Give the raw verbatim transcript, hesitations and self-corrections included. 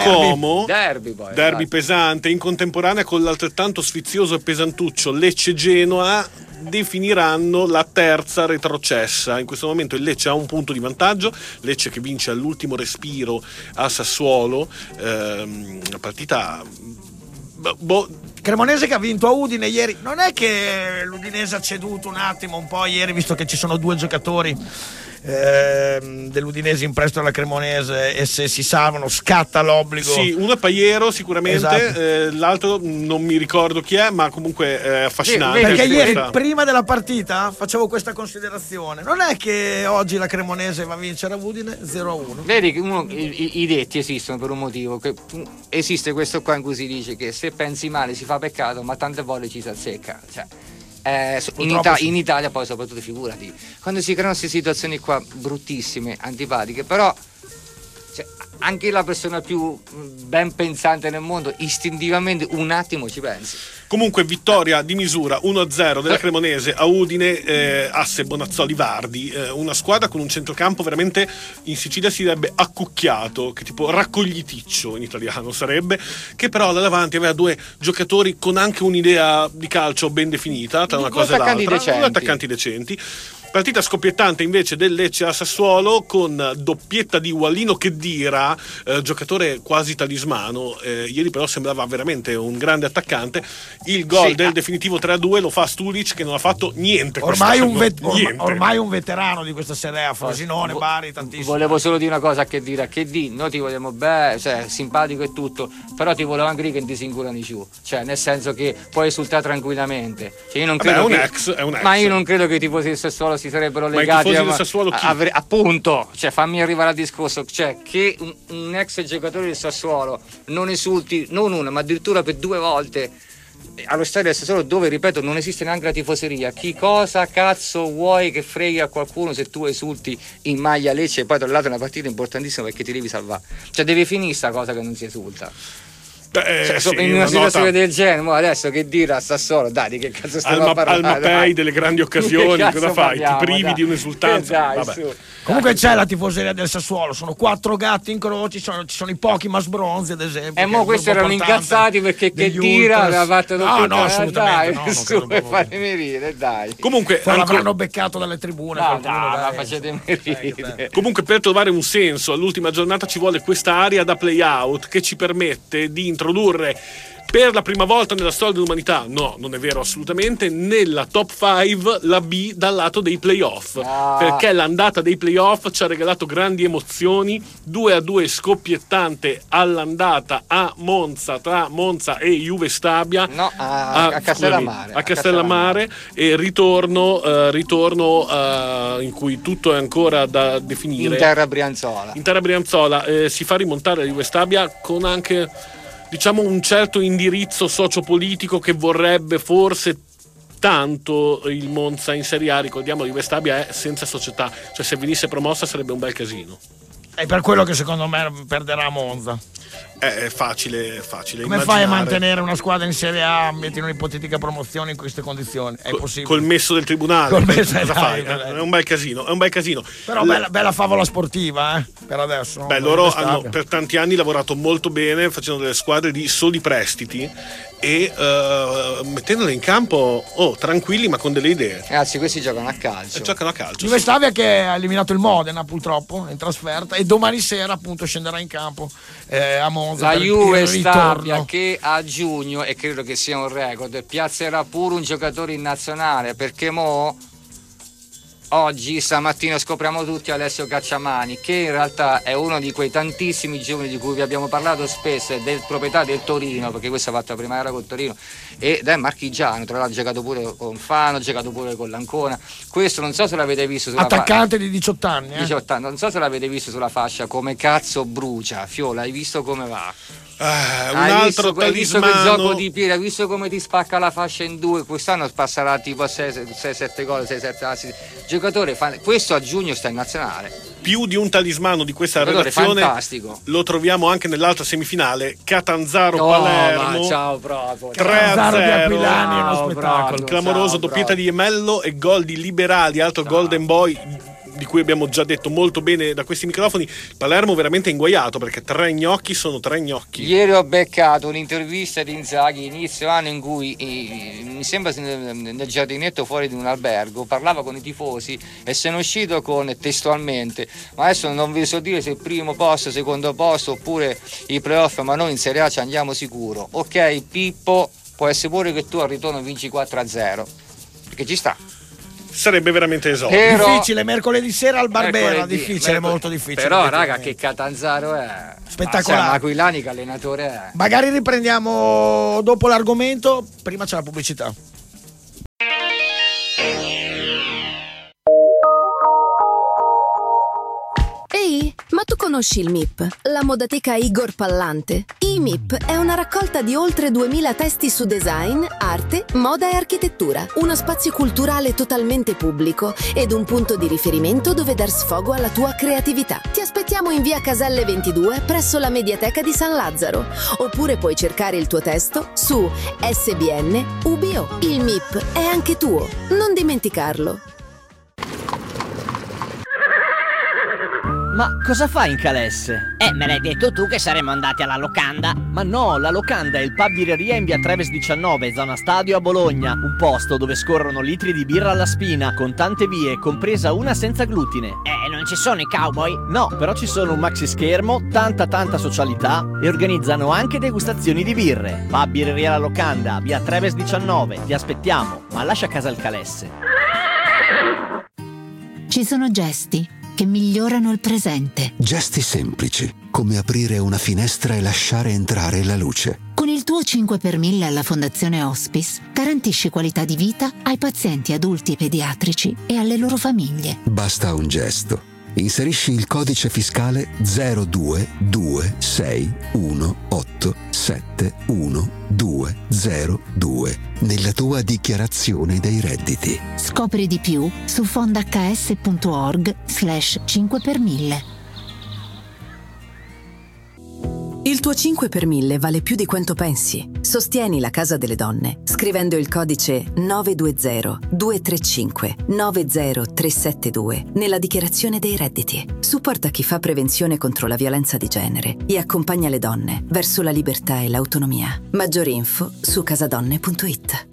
Como, derby, poi, derby esatto. pesante, in contemporanea con l'altrettanto sfizioso e pesantuccio Lecce-Genoa, definiranno la terza retrocessa. In questo momento il Lecce ha un punto di vantaggio, Lecce che vince all'ultimo respiro a Sassuolo, ehm, la partita boh, Cremonese che ha vinto a Udine ieri. Non è che l'Udinese ha ceduto un attimo un po' ieri, visto che ci sono due giocatori eh, dell'Udinese in prestito alla Cremonese, e se si salvano scatta l'obbligo. Sì, uno è Paiero sicuramente, Esatto. eh, l'altro non mi ricordo chi è, ma comunque è affascinante. Sì, perché ieri questa... prima della partita facevo questa considerazione: non è che oggi la Cremonese va a vincere a Udine zero a uno. Vedi che uno, i, i detti esistono per un motivo, che esiste questo qua in cui si dice che se pensi male si fa peccato, ma tante volte ci si azzecca, cioè, eh, in, Ita- sì. in Italia poi soprattutto, figurati quando si creano queste situazioni qua bruttissime, antipatiche, però cioè, anche la persona più ben pensante nel mondo istintivamente un attimo ci pensi. Comunque vittoria di misura uno a zero della Cremonese a Udine, eh, asse Bonazzoli Vardi, eh, una squadra con un centrocampo veramente, in Sicilia si direbbe accucchiato, che tipo raccogliticcio in italiano sarebbe, che però da davanti aveva due giocatori con anche un'idea di calcio ben definita tra una Due cosa e attaccanti l'altra, decenti. due attaccanti decenti. Partita scoppiettante invece del Lecce a Sassuolo, con doppietta di Wallino Khedira, eh, giocatore quasi talismano, eh, ieri però sembrava veramente un grande attaccante. Il gol Sì, del ah. definitivo tre a due lo fa Stulic, che non ha fatto niente Ormai quest'anno, un, vet- ormai, niente. ormai un veterano di questa Serie A, Frosinone, Bari, tantissimo. Volevo solo dire una cosa a che dire, a che di, noi ti vogliamo bene, cioè simpatico e tutto, però ti volevo anche dire che non ti si incura di più, cioè nel senso che puoi esultare tranquillamente, cioè, io non Vabbè, credo è un che, ex, è un ex. ma io non credo che i tifosi del Sassuolo si sarebbero Ma i legati tifosi a, del Sassuolo chi? a- a- appunto, cioè fammi arrivare al discorso, cioè che un, un ex giocatore del Sassuolo non esulti non una ma addirittura per due volte allo stadio del Sassuolo, dove ripeto non esiste neanche la tifoseria. Chi cosa cazzo vuoi che freghi a qualcuno se tu esulti in maglia Lecce? E poi tra l'altro è una partita importantissima perché ti devi salvare, cioè deve finire sta cosa che non si esulta. Beh, Cioè, sì, in una situazione nota del genere, ma adesso che dire a Sassuolo, dai, di che cazzo stiamo al, a parlare? al Mapei delle grandi occasioni, Che cazzo cosa fai? parliamo, Ti privi dai. di un'esultanza? Dai, Vabbè. su. Comunque c'è la tifoseria del Sassuolo, sono quattro gatti in croce, ci sono, ci sono i pochi masbronzi ad esempio. E che è mo un questi gruppo erano importante incazzati perché che degli tira ultras. aveva fatto No, doppio no, tiro, assolutamente dai, no, non su, credo per proprio. farmi ridere, dai. Comunque, Poi ancora- l'avranno beccato dalle tribune. No, qualcuno, no, dai. ma facetemi ridere. Comunque per trovare un senso all'ultima giornata ci vuole questa area da play out che ci permette di introdurre per la prima volta nella storia dell'umanità, no, non è vero assolutamente, nella top cinque la B dal lato dei playoff, Ah. perché l'andata dei playoff ci ha regalato grandi emozioni, due a due scoppiettante all'andata a Monza, tra Monza e Juve Stabia, No, a- a Castellammare. scusami, a Castellammare, e ritorno, eh, ritorno eh, in cui tutto è ancora da definire. In terra Brianzola. In terra Brianzola, eh, si fa rimontare la Juve Stabia con anche, diciamo, un certo indirizzo sociopolitico che vorrebbe forse tanto il Monza in Serie A. Ricordiamo, la Juve Stabia è senza società, cioè se venisse promossa sarebbe un bel casino. È per quello che secondo me perderà Monza. È facile, facile Come immaginare. fai a mantenere una squadra in Serie A, metti in un'ipotetica promozione in queste condizioni? È Col- possibile. Col messo del tribunale, Col messo, cosa dai, fai? dai. È un bel casino, è un bel casino. Però La- bella, bella favola sportiva, eh, per adesso. Beh, no? loro Questa hanno abbia. per tanti anni lavorato molto bene facendo delle squadre di soli prestiti e eh, mettendole in campo, oh, tranquilli ma con delle idee. Ragazzi, questi giocano a calcio. E giocano a calcio. Juve sì. Stabia che ha eliminato il Modena purtroppo in trasferta, e domani sera appunto scenderà in campo eh, a Monza La per Juve il Stabia ritorno. che a giugno, e credo che sia un record, piazzerà pure un giocatore in nazionale, perché mo oggi stamattina scopriamo tutti Alessio Cacciamani, che in realtà è uno di quei tantissimi giovani di cui vi abbiamo parlato spesso, è del proprietà del Torino, perché questa ha fatto la prima era col Torino ed è marchigiano, tra l'altro ha giocato pure con Fano, ha giocato pure con l'Ancona. Questo non so se l'avete visto sulla Attaccante di diciotto anni, fa- eh. diciotto anni, non so se l'avete visto sulla fascia, come cazzo brucia. Fiola, hai visto come va? Ah, un Hai altro visto, hai visto quel talismano. gioco di piede, hai visto come ti spacca la fascia in due? Quest'anno passerà tipo a sei sette gol, sei sette assist. Giocatore, fa- questo a giugno sta in nazionale. Più di un talismano di questa Giocatore relazione fantastico. lo troviamo anche nell'altra semifinale, Oh, Catanzaro-Palermo, ma ciao proprio. tre a Catanzaro di zero. Aquilani è uno Ciao, spettacolo. proprio. clamoroso, Ciao, doppietta bravo. di Emello e gol di Liberali, altro Ciao. Golden Boy di cui abbiamo già detto molto bene da questi microfoni. Palermo veramente inguaiato, perché tre gnocchi sono tre gnocchi. Ieri ho beccato un'intervista di Inzaghi inizio anno in cui eh, mi sembra nel giardinetto fuori di un albergo parlava con i tifosi e se ne è uscito con testualmente: ma adesso non vi so dire se primo posto, secondo posto oppure i playoff, ma noi in Serie A ci andiamo sicuro. Ok Pippo, può essere pure che tu al ritorno vinci quattro a zero, perché ci sta. Sarebbe veramente esotico. Però, difficile, mercoledì sera al Barbera, mercoledì, difficile, mercoledì. molto difficile. Però raga, che Catanzaro è spettacolare. Ma Aquilani che allenatore è. Magari riprendiamo dopo l'argomento, prima c'è la pubblicità. Ehi, ma tu conosci il M I P, la modateca Igor Pallante? I M I P è una raccolta di oltre duemila testi su design, arte, moda e architettura, uno spazio culturale totalmente pubblico ed un punto di riferimento dove dar sfogo alla tua creatività. Ti aspettiamo in via Caselle ventidue presso la Mediateca di San Lazzaro, oppure puoi cercare il tuo testo su S B N U B O. Il M I P è anche tuo, non dimenticarlo. Ma cosa fai in Calesse? Eh, me l'hai detto tu che saremmo andati alla locanda. Ma no, la locanda è il pub birreria in via Treves diciannove, zona stadio a Bologna. Un posto dove scorrono litri di birra alla spina, con tante vie, compresa una senza glutine. Eh, non ci sono i cowboy? No, però ci sono un maxi schermo, tanta tanta socialità e organizzano anche degustazioni di birre. Pub birreria la locanda, via Treves diciannove. Ti aspettiamo, ma lascia a casa il Calesse. Ci sono gesti che migliorano il presente. Gesti semplici, come aprire una finestra e lasciare entrare la luce. Con il tuo cinque per mille alla Fondazione Hospice garantisci qualità di vita ai pazienti adulti e pediatrici e alle loro famiglie. Basta un gesto. Inserisci il codice fiscale zero due due sei uno otto sette uno due zero due nella tua dichiarazione dei redditi. Scopri di più su fondahs.org slash cinque per mille. Il tuo cinque per mille vale più di quanto pensi. Sostieni la Casa delle Donne scrivendo il codice nove due zero due tre cinque nove zero tre sette due nella dichiarazione dei redditi. Supporta chi fa prevenzione contro la violenza di genere e accompagna le donne verso la libertà e l'autonomia. Maggiori info su casadonne punto it.